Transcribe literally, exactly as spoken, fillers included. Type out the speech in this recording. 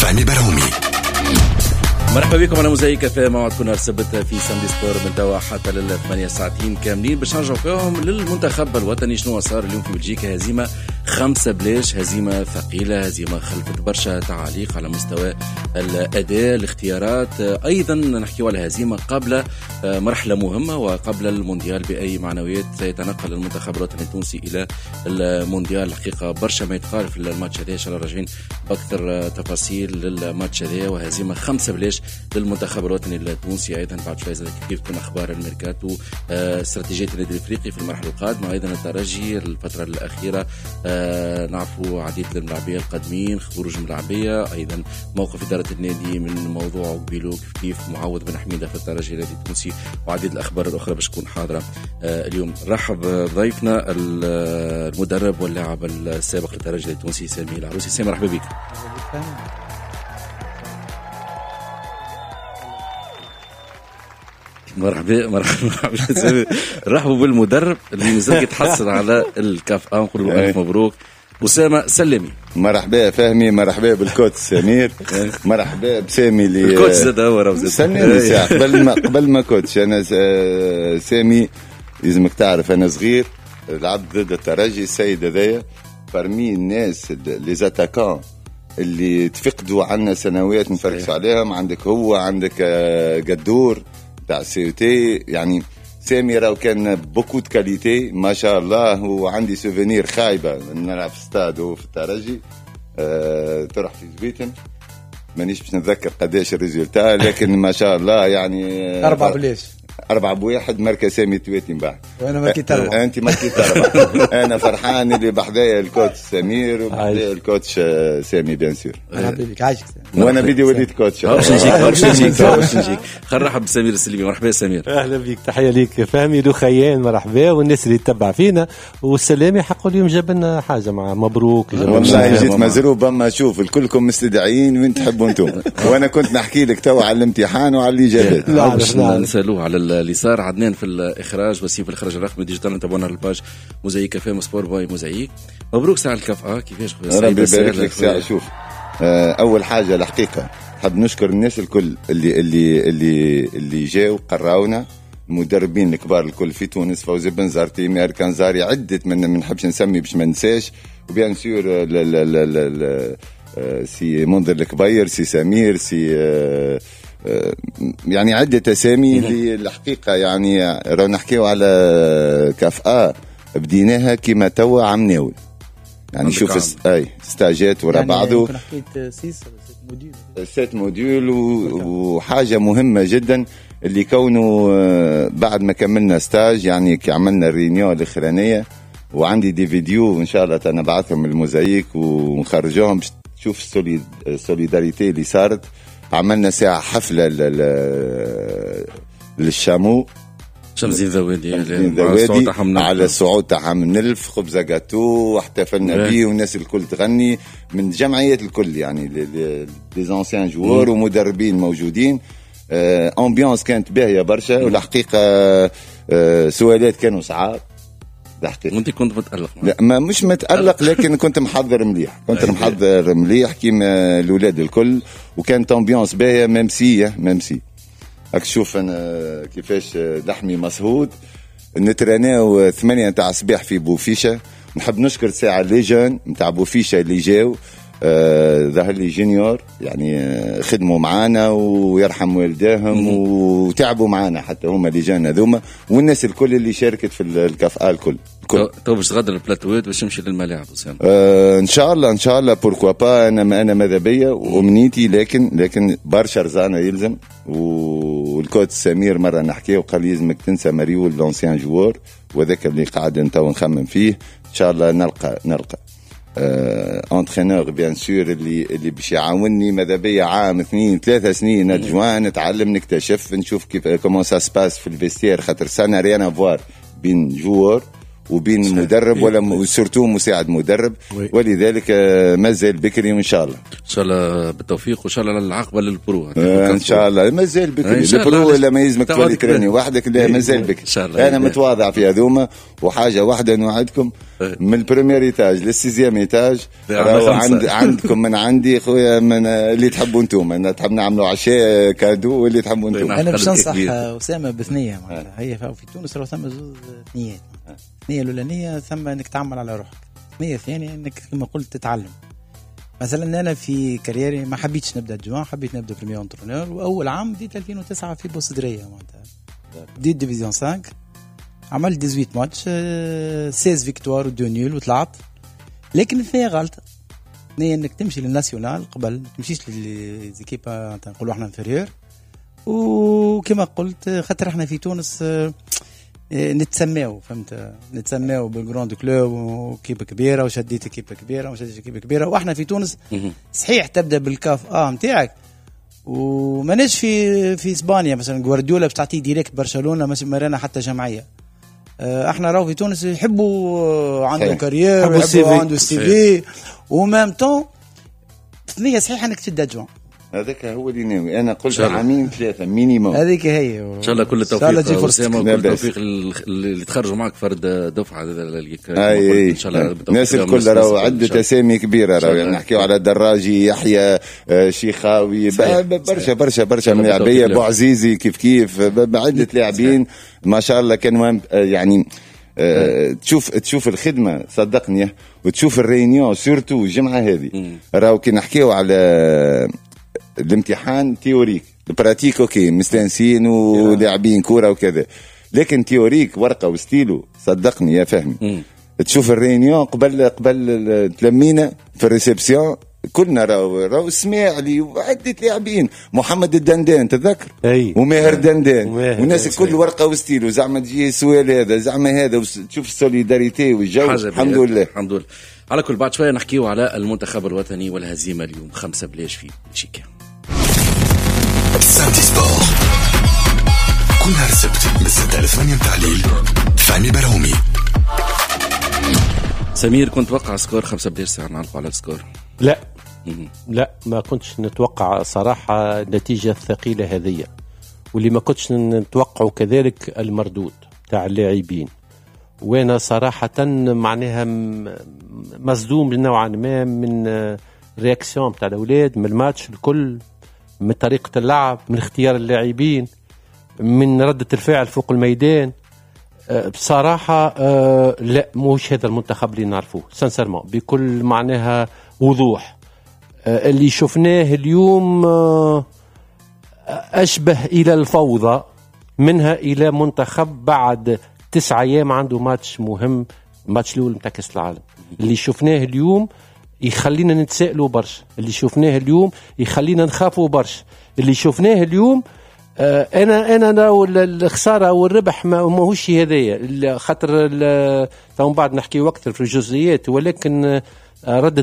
فهمي برهومي. مرحبا بكم على موزايك كافيه موعدكم السبت في ساندي سبور من توا حتى للثمانية ساعتين كاملين باش نرجعوا فيهم للمنتخب الوطني. شنو صار اليوم في بلجيكا؟ هزيمة خمسة بلاش، هزيمة ثقيلة، هزيمة خلفت برشا تعاليق على مستوى الأداء، الاختيارات. أيضا نحكي على هزيمة قبل مرحلة مهمة وقبل المونديال بأي معنويات سيتنقل المنتخب الوطني التونسي إلى المونديال. الحقيقة برشا ما يتقال في الماتش هذا، إن شاء الله راجعين بأكثر تفاصيل للماتش هذا. وهزيمة خمسة بلاش للمنتخب الوطني التونسي. أيضا بعد شوية كيف تكون أخبار الميركاتو، استراتيجية النادي الأفريقي في المرحلة القادمة، أيضا الترجي الفترة الأخيرة، آه نعرفوا عديد الملاعبية القادمين، خروج الملاعبية، أيضا موقف إدارة النادي من موضوع قبيلو كيف كيف معوض بن حميدة في الترجي النادي التونسي، وعديد الأخبار الأخرى باش تكون حاضرة آه اليوم. رحب ضيفنا المدرب واللاعب السابق للترجي التونسي سامي العروسي. سامي مرحبا بك. مرحبا مرحبا رحبوا بالمدرب اللي نزل يتحصل على الكاف اه. نقول له الف مبروك أسامة سلمي. مرحبا فهمي، مرحبا بالكوت سمير، مرحبا بسامي اللي الكوت زاد هو راه سنين قبل ما قبل ما كوتش. انا سامي لازمك تعرف انا صغير لعبت ضد الترجي السيد هذايا برمي الناس لي زاتاكان اللي تفقدوا عنا سنوات نفركسوا عليهم. عندك هو، عندك قدور تاع سيوتي، يعني سامي راهو كان بوكو دو كاليتي ما شاء الله. وعندي سوفينير خايبه نلعب في استاد وفي الترجي أه تروح في زويتن، مانيش باش نتذكر قداش الريزولتا، لكن ما شاء الله يعني أربعة بليش أربعة بواحد مركز سامي تويتي من بعد. وأنا ماركيت أربعة. أنت ماركيت أربعة. أنا فرحان اللي بحذايا الكوتش سمير وبحذايا الكوتش سامي بيان سور. وأنا بدي وليت كوتش. باش نجيك باش نجيك باش نجيك. خل نرحب بسمير السلمي. مرحبا سمير. أهلا بك، تحية ليك فهمي لوخيان. مرحبا والناس اللي تتبع فينا. والسلامي حقوا اليوم جاب لنا حاجة مع مبروك. والله جيت مزروب. أما شوف الكلكم مستدعين وين تحبوا أنتم. وأنا كنت نحكي لك تو على الامتحان وعلى اللي جابت. لا باش نسألوه على اللي صار. عدنان في الإخراج، وسيم في الإخراج الرقمي ديجيتال. نتابعونا الباج موزايك كافيه سبور باي موزايك. مبروك ساعة الكاف اه. كيفاش ربي يبارك لك ساعة. شوف آه أول حاجة الحقيقة حاب نشكر الناس الكل اللي اللي اللي اللي جاوا قراونا، المدربين الكبار الكل في تونس، فوزي بن زارتي، مير كنزاري، عدة من ما نحبش نسمي باش ما ننساش، وبيان سور لا لا لا لا سي منذر الكبير، سي سمير، سي آه يعني عدة أسامي اللي الحقيقة يعني رانا نحكيو على كافأة بديناها كما توا عم ناول يعني شوف س... أي ستاجات ورا يعني بعضه حكيت سيس موديول سيت موديول وحاجة مهمة جدا اللي كونه بعد ما كملنا ستاج يعني عملنا الرينيو الأخرانية، وعندي دي فيديو إن شاء الله أنا بعثهم الموزايك ونخرجوهم باش تشوف السوليد... السوليداريتي اللي صارت. عملنا ساعة حفلة للشامو شمزين ذوادي على الصعود تاعهم نلف خبزة جاتو واحتفلنا بيه والناس الكل تغني من جمعيات الكل يعني لي زانسيان جوار ومدربين موجودين. آه امبيونس كانت باهية برشا، والحقيقة آه سؤالات كانوا صعاب. وانت كنت متألق؟ لا ما مش متألق لكن كنت محضر مليح، كنت محضر مليح كيما الأولاد الكل، وكانت امبيونس باهية ممسية ممسي. هاك شوف أنا كيفاش لحمي مسهود. نتراناو ثمانية نتاع الصباح في بوفيشة. نحب نشكر ساعة لي جون نتاع بوفيشة اللي جاو آه ظهر لي جونيور يعني آه خدموا معانا ويرحم والداهم وتعبوا معانا حتى هما اللي جانا ذوما، والناس الكل اللي شاركت في الكافأة الكل. تو باش تغادر البلاتوات باش تمشي للملاعب وسام. آه ان شاء الله ان شاء الله بوركوا با. انا ما انا ماذا بيا وامنيتي، لكن لكن برشا رزانه يلزم. والكوت سمير مره نحكيه وقال لي لازمك تنسى ماريو لونسيان جوار، وذاك اللي قاعد انت ونخمم فيه. ان شاء الله نلقى نلقى انترينور بيان سور اللي اللي باش يعاونني ماذا بيا عام اثنين ثلاثة سنين ادجوان نتعلم نكتشف نشوف كيف كومون سا سباس في الفيستير، خاطر سانا ريان افوار بين جوار وبين صحيح. مدرب إيه. ولا سورتو مساعد مدرب، وي. ولذلك مازال بكري وان شاء الله ان شاء الله بالتوفيق، وان شاء الله العقبه للبرو آه ان شاء الله مازال بكري. البرو ولا ما يلزمك تولي تراني وحدك، لا مازال بكري. انا متواضع في هذوما، وحاجه واحده نوعدكم من البريمير ايتاج للسيزيام ايتاج راهو عند عندكم من عندي خويا، من اللي تحبوا انتم، انا تحب نعملوا عشاء كادو واللي تحبوا انتم. انا باش ننصح اسامه بثنيه معناتها، هي في تونس راه ثم زوج ثنيات. الثنيه الاولانيه ثم انك تعمل على روحك، الثنيه الثانيه انك كما قلت تتعلم. مثلا انا في كاريري ما حبيتش نبدا جوان، حبيت نبدا بريمير انترونور، واول عام بديت ألفين وتسعة في بوسدريه معناتها، بديت ديفيزيون خمسة، عملت ثمانية عشر ماتش، ستة عشر فيكتوار ودو نيول وطلعت. لكن الثانيه غلطه، الثانيه انك تمشي للناسيونال قبل، ما تمشيش للزيكيبا نقولوا احنا انفيريور. وكما قلت خاطر احنا في تونس نتسماو، فهمت، نتسماو بالجراند كلوب وكيبه كبيره، وشديت كيبه كبيره وشديت كيبه كبيره. واحنا في تونس صحيح تبدا بالكاف اه نتاعك، وماناش في في اسبانيا مثلا جوارديولا باش تعطيه ديريكت برشلونه ما رانا حتى جمعيه. احنا راهو في تونس يحبوا عنده كارير، يحبوا عنده السي في، ومام طون ثنيه صحيح انك تشد جوان. هذاك هو اللي ناوي، انا قلت عامين ثلاثه مينيموم. هذيك هي ان شاء الله. كل التوفيق وسام، كل التوفيق اللي تخرجوا معك فرد دفعه اي ان شاء الله. الناس الكل راهو عده اسامي كبيره، راهو يعني نحكيو على دراجي، يحيى، شيخاوي، برشا برشا برشا من لاعبيه، بو عزيزي كيف كيف، عده لاعبين ما شاء الله كانوا يعني أه تشوف تشوف الخدمه صدقني، وتشوف الرينيون سورتو الجمعه هذه. راهو كي نحكيو على الامتحان تيوريك، البراتيك اوكي مستانسين ولاعبين كوره وكذا، لكن تيوريك ورقه وستيلو صدقني يا فهمي. تشوف الرينيون قبل قبل تلمينا في الريسبسيون كلنا راهو راهو اسماعيلي وعده لاعبين، محمد الدندان تذكر، وماهر دندان، والناس الكل ورقه وستيلو، زعما تجي السؤال هذا زعما هذا، تشوف السوليداريتي والجو. الحمد لله الحمد لله. على كل بعد شويه نحكيو على المنتخب الوطني والهزيمه اليوم خمسة بلاش في بلجيكا. ساندي سبور كل نهار السبت من ستة إلى ثمانية متاع الليل، فهمي براومي. سمير كنت توقع سكور خمسة بلاش ساعة نعرفوا على السكور؟ لا م- لا ما كنتش نتوقع صراحة النتيجة الثقيلة هذه، واللي ما كنتش نتوقعه كذلك المردود تاع اللاعبين. وانا صراحة معناها مصدوم نوعا ما من رياكسيون تاع الاولاد من الماتش الكل، من طريقة اللعب، من اختيار اللاعبين، من ردة الفعل فوق الميدان. أه بصراحة أه لا موش هذا المنتخب اللي نعرفوه سانسيرمون بكل معناها وضوح. أه اللي شفناه اليوم أه أشبه إلى الفوضى، منها إلى منتخب بعد تسعة أيام عنده ماتش مهم، ماتش الأول متاع كأس العالم. اللي شفناه اليوم يخلينا نتسائلوا برشا، اللي شفناه اليوم يخلينا نخافوا برشا، اللي شفناه اليوم آه انا انا لو الخساره او الربح ما ماهوش هذايا، خاطر فمن بعد نحكي اكثر في الجزئيات، ولكن آه ردة